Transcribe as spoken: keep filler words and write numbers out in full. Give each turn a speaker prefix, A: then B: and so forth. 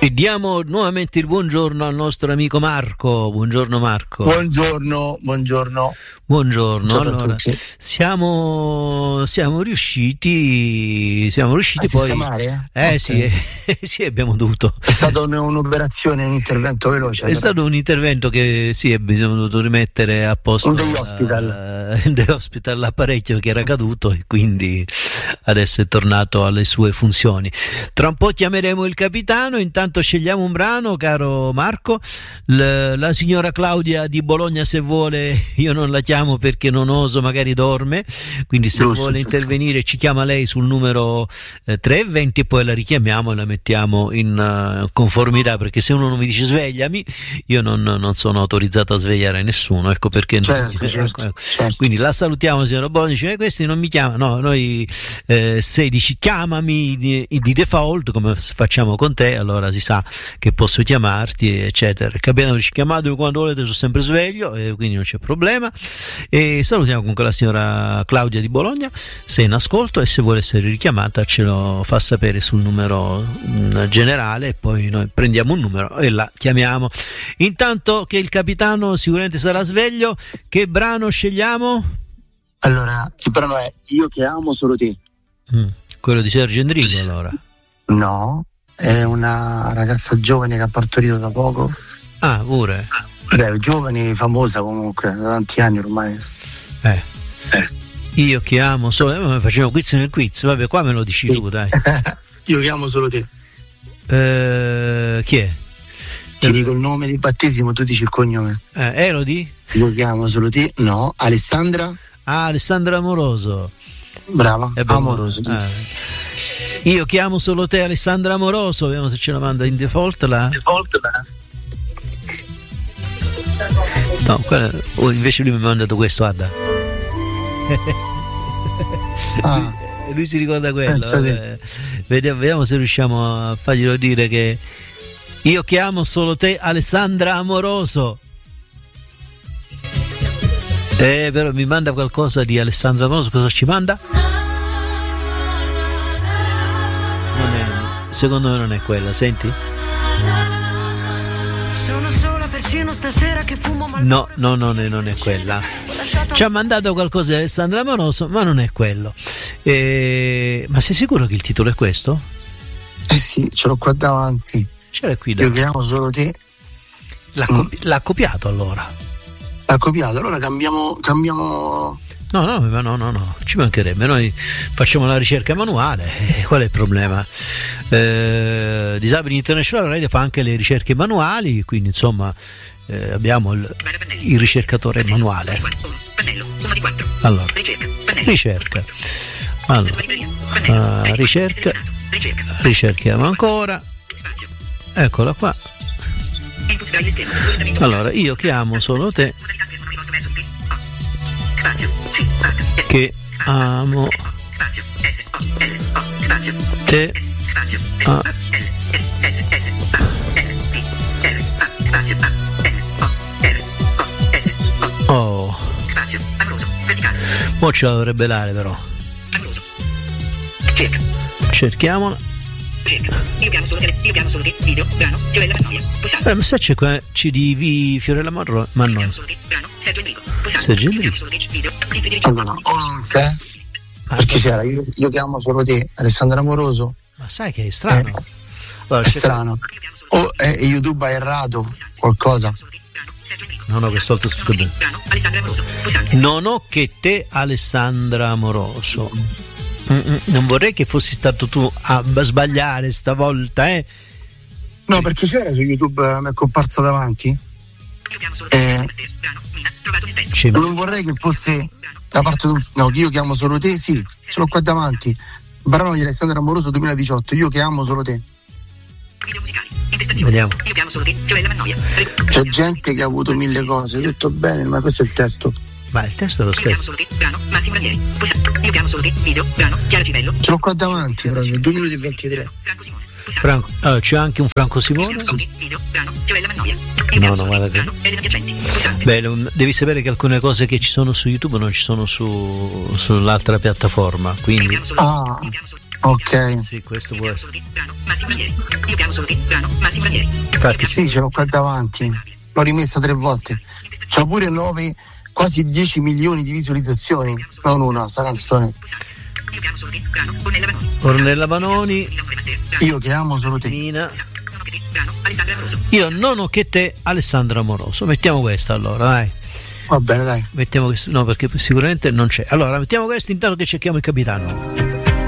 A: E diamo nuovamente il buongiorno al nostro amico Marco. Buongiorno Marco.
B: Buongiorno, buongiorno.
A: Buongiorno.
B: Buongiorno
A: allora,
B: a tutti.
A: siamo, siamo riusciti, siamo riusciti
B: A
A: poi.
B: sistemare?
A: Eh
B: Ok.
A: sì, eh, sì, abbiamo dovuto.
B: È stata un- un'operazione, un intervento veloce.
A: È
B: allora.
A: stato un intervento che sì, abbiamo dovuto rimettere a posto
B: Un day hospital.
A: eh, day hospital l'apparecchio che era caduto e quindi adesso è tornato alle sue funzioni. Tra un po' chiameremo il capitano, intanto scegliamo un brano, caro Marco. L- la signora Claudia di Bologna, se vuole, io non la chiamo perché non oso, magari dorme, quindi se
B: Giusto,
A: vuole
B: giusto.
A: intervenire ci chiama lei sul numero eh, tre venti e poi la richiamiamo e la mettiamo in eh, conformità, perché se uno non mi dice svegliami, io non, non sono autorizzato a svegliare nessuno, ecco perché non-
B: Certo,
A: ecco,
B: certo,
A: ecco.
B: certo.
A: Quindi la salutiamo signora Bologna, dice "Eh, questi non mi chiamano", no, noi eh, se dici chiamami di, di default come facciamo con te, allora si sa che posso chiamarti eccetera. Il capitano dice chiamate quando volete, sono sempre sveglio e quindi non c'è problema. E salutiamo comunque la signora Claudia di Bologna, se è in ascolto, e se vuole essere richiamata ce lo fa sapere sul numero mh, generale e poi noi prendiamo un numero e la chiamiamo. Intanto che il capitano sicuramente sarà sveglio, che brano scegliamo?
B: Allora, il brano è Io che amo solo te.
A: Mm, quello di Sergio Endrigo, allora.
B: No, è una ragazza giovane che ha partorito da poco.
A: Ah, pure.
B: Beh, giovane, famosa comunque, da tanti anni ormai.
A: Eh.
B: Eh.
A: Io che amo solo, eh, facciamo quiz nel quiz, vabbè, qua me lo dici
B: Sì.
A: tu, dai.
B: Io che amo solo te.
A: Eh, chi è?
B: Ti dico il nome di battesimo, tu dici il cognome.
A: Eh, Elodie?
B: Io che amo solo te. No, Alessandra.
A: Ah, Alessandra Amoroso.
B: Brava,
A: Eh beh,
B: amoroso. sì.
A: eh. Io che amo solo te, Alessandra Amoroso, vediamo se ce la manda in default la. No, quella- oh, invece lui mi ha mandato questo, guarda.
B: Ah,
A: E lui si ricorda quello.
B: Pensa te.
A: vabbè. Vediamo, vediamo se riusciamo a farglielo dire che io che amo solo te, Alessandra Amoroso. Eh, però mi manda qualcosa di Alessandra Amoroso, cosa ci manda? Non è, secondo me non è quella, senti?
C: Sono sola persino stasera che fumo mal.
A: No, no, non è, non è quella. Ci ha mandato qualcosa di Alessandra Amoroso, ma non è quello. Eh, ma sei sicuro che il titolo è questo?
B: eh sì, ce l'ho qua davanti.
A: C'era qui,
B: Io
A: da...
B: che amo solo te.
A: l'ha, copi- l'ha copiato allora.
B: Ha copiato, allora cambiamo, cambiamo.
A: No, no, ma no, no, no, ci mancherebbe. Noi facciamo la ricerca manuale. Eh, qual è il problema? Eh, Disabili International Radio fa anche le ricerche manuali, quindi insomma eh, abbiamo il, il ricercatore manuale. Allora, ricerca. Allora, ah, ricerca. Ricerchiamo ancora. Eccola qua. Allora, io che amo solo te. Che amo te. Ah. Oh, mo ce la dovrebbe dare però. Cerchiamola.
D: Io piano solo te, io piano solo te, video, brano, Fiorella Mannoia, pulsante.
A: Eh, ma se c'è qua C D V Fiorella Mannoia.
D: Piano solo te, brano, Sergio Enrico, pulsante.
A: Sergio
D: Io
A: Enrico.
D: piano solo te, video, clip di
B: Allora, ok. Perché c'era io, io che amo solo te, Alessandra Amoroso.
A: Ma sai che è strano?
B: Eh,
A: Allora,
B: È
A: c'è-
B: strano. O è YouTube ha errato qualcosa.
A: No, no, quest'altro scritto bene.
D: brano, Alessandra Amoroso, pulsante.
A: Non ho che te, Alessandra Amoroso. Mm-mm, non vorrei che fossi stato tu a sbagliare stavolta, eh?
B: No, perché c'era su YouTube, eh, mi è comparso davanti.
D: Io piano solo te,
B: Eh.
D: brano, Mina, trovato nel testo.
A: Ci-
B: Non vorrei che fosse da parte del. No, io che amo solo te, sì, ce l'ho qua davanti. Brano di Alessandra Amoroso duemiladiciotto, io che amo solo te.
D: Video musicali, intestazione.
A: Vediamo.
D: Io piano solo te, Fiorella Mannoia.
B: C'è gente che ha avuto mille cose, tutto bene, ma questo è il testo.
A: Ma il testo è lo
D: Io piano
A: stesso.
D: solo te, brano, Massimo Ranieri, pulsante. Io piano solo te, video, brano, Chiara Civello.
B: Ce l'ho qua davanti proprio, due minuti e ventitré.
D: Franco Simone, pulsante.
A: Franco, allora, c'è anche un Franco Simone.
D: Video, brano, Fiorella Mannoia. Io
A: No,
D: piano
A: no,
D: solo
A: guarda
D: te,
A: che-
D: brano, Elena Piacenti, pulsante.
A: Beh, non- devi sapere che alcune cose che ci sono su YouTube non ci sono su, sull'altra piattaforma,
D: Io
A: quindi
D: piano solo
B: Ah.
D: te, io piano solo te.
B: Ok.
A: Sì, questo può essere.
D: Massimo Ranieri. Io chiamo solo te, brano, Massimo Ranieri.
A: Infatti
B: Sì, ce l'ho qua davanti. L'ho rimessa tre volte. C'ha pure nove, quasi dieci milioni di visualizzazioni. Non una, sta canzone.
D: Io chiamo solo te, brano, Ornella Vanoni.
A: Ornella Vanoni,
B: Io che amo solo te.
A: Nina.
D: Brano, Alessandra Amoroso.
A: Io non ho che te, Alessandro Amoroso. Mettiamo questa allora, dai.
B: Va bene, dai.
A: Mettiamo questo, no, perché sicuramente non c'è. Allora, mettiamo questo intanto che cerchiamo il capitano.